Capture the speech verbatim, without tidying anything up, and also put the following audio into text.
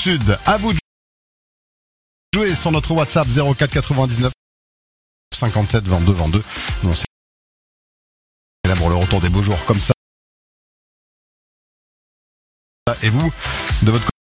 Sud. À vous de jouer sur notre WhatsApp zéro quatre quatre-vingt-dix-neuf cinquante-sept vingt-deux vingt-deux. On célèbre le retour des beaux jours comme ça. Et vous, de votre côté,